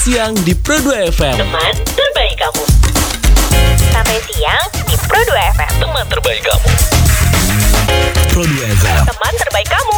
Siang di Pro 2 FM. Teman terbaik kamu. Sampai siang di Pro 2 FM. Teman terbaik kamu. Pro 2 FM. Teman terbaik kamu.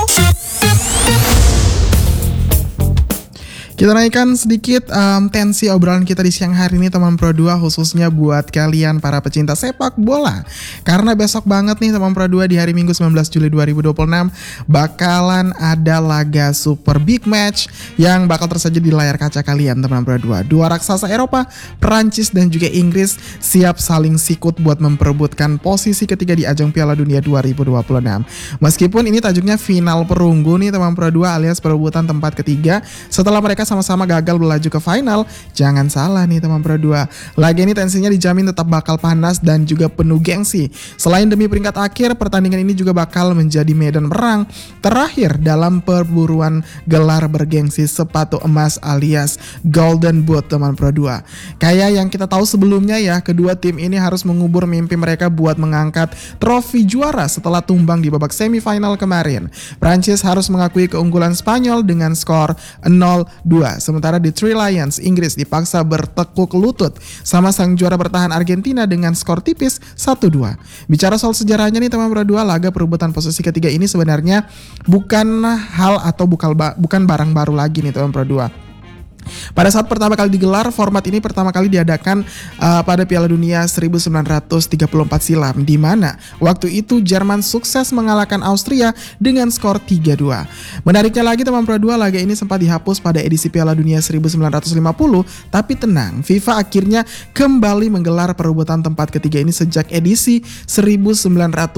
Kita naikkan sedikit tensi obrolan kita di siang hari ini teman Pro 2, khususnya buat kalian para pecinta sepak bola. Karena besok banget nih teman Pro 2 di hari Minggu 19 Juli 2026 bakalan ada laga super big match yang bakal tersaji di layar kaca kalian teman Pro 2. Dua raksasa Eropa, Perancis dan juga Inggris siap saling sikut buat memperebutkan posisi ketiga di ajang Piala Dunia 2026. Meskipun ini tajuknya final perunggu nih teman Pro 2 alias perebutan tempat ketiga setelah mereka sama-sama gagal melaju ke final, jangan salah nih teman Pro 2. Laga ini tensinya dijamin tetap bakal panas dan juga penuh gengsi. Selain demi peringkat akhir, pertandingan ini juga bakal menjadi medan perang terakhir dalam perburuan gelar bergengsi sepatu emas alias Golden Boot teman Pro 2. Kayak yang kita tahu sebelumnya ya, kedua tim ini harus mengubur mimpi mereka buat mengangkat trofi juara setelah tumbang di babak semifinal kemarin. Prancis harus mengakui keunggulan Spanyol dengan skor 0-2. Sementara di Three Lions, Inggris dipaksa bertekuk lutut sama sang juara bertahan Argentina dengan skor tipis 1-2. Bicara soal sejarahnya nih teman Pro 2, laga perebutan posisi ketiga ini sebenarnya bukan hal atau bukan barang baru lagi nih teman Pro 2. Pada saat pertama kali digelar, format ini pertama kali diadakan pada Piala Dunia 1934 silam, di mana waktu itu Jerman sukses mengalahkan Austria dengan skor 3-2. Menariknya lagi teman Pro 2, laga ini sempat dihapus pada edisi Piala Dunia 1950, tapi tenang, FIFA akhirnya kembali menggelar perebutan tempat ketiga ini sejak edisi 1954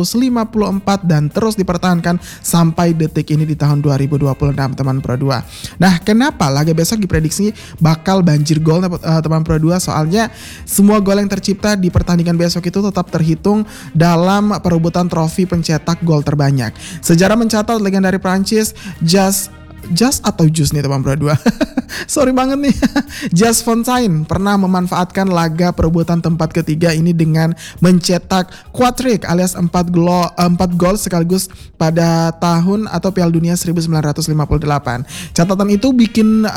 dan terus dipertahankan sampai detik ini di tahun 2026 teman Pro 2. Nah, kenapa laga besok diprediksi bakal banjir gol teman Pro 2? Soalnya semua gol yang tercipta di pertandingan besok itu tetap terhitung dalam perebutan trofi pencetak gol terbanyak. Sejarah mencatat legendaris Prancis Just atau Jus nih teman Pro 2. Sorry banget nih. Just Fontaine pernah memanfaatkan laga perebutan tempat ketiga ini dengan mencetak quadrick alias 4 gol sekaligus pada tahun atau Piala Dunia 1958. Catatan itu bikin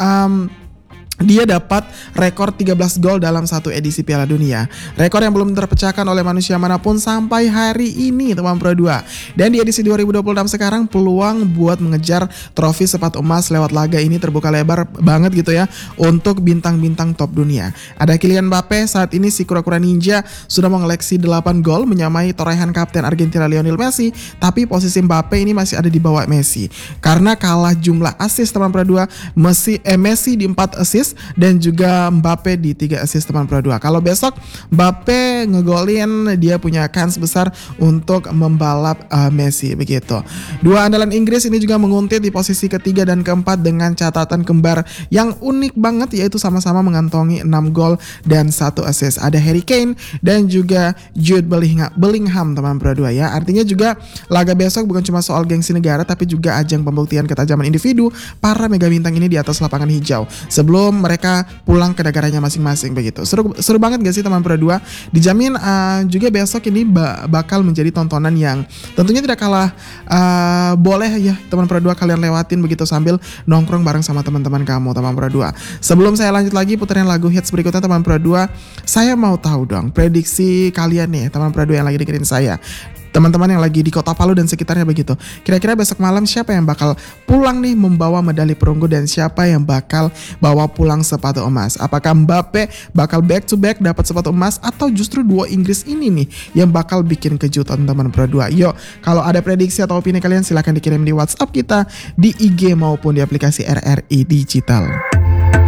dia dapat rekor 13 gol dalam satu edisi Piala Dunia. Rekor yang belum terpecahkan oleh manusia manapun sampai hari ini teman Pro 2. Dan di edisi 2026 sekarang peluang buat mengejar trofi sepatu emas lewat laga ini terbuka lebar banget gitu ya untuk bintang-bintang top dunia. Ada Kylian Mbappe, saat ini si kura-kura ninja sudah mengoleksi 8 gol menyamai torehan kapten Argentina Lionel Messi, tapi posisi Mbappe ini masih ada di bawah Messi. Karena kalah jumlah assist teman Pro 2, Messi di 4 assist dan juga Mbappe di 3 assist teman Pro 2. Kalau besok Mbappe ngegolin, dia punya kans besar untuk membalap Messi begitu. Dua andalan Inggris ini juga menguntit di posisi ketiga dan keempat dengan catatan kembar yang unik banget, yaitu sama-sama mengantongi 6 gol dan 1 assist. Ada Harry Kane dan juga Jude Bellingham teman Pro 2 ya. Artinya juga laga besok bukan cuma soal gengsi negara tapi juga ajang pembuktian ketajaman individu para mega bintang ini di atas lapangan hijau sebelum mereka pulang ke negaranya masing-masing begitu. Seru banget gak sih teman Pro 2? Dijamin juga besok ini bakal menjadi tontonan yang tentunya tidak kalah boleh ya teman Pro 2 kalian lewatin begitu sambil nongkrong bareng sama teman-teman kamu teman Pro 2. Sebelum saya lanjut lagi puterin lagu hits berikutnya teman Pro 2, saya mau tahu dong prediksi kalian nih teman Pro 2 yang lagi dengerin saya. Teman-teman yang lagi di Kota Palu dan sekitarnya begitu. Kira-kira besok malam siapa yang bakal pulang nih membawa medali perunggu dan siapa yang bakal bawa pulang sepatu emas? Apakah Mbappe bakal back to back dapat sepatu emas atau justru dua Inggris ini nih yang bakal bikin kejutan teman Pro 2? Yuk, kalau ada prediksi atau opini kalian silahkan dikirim di WhatsApp kita, di IG maupun di aplikasi RRI Digital.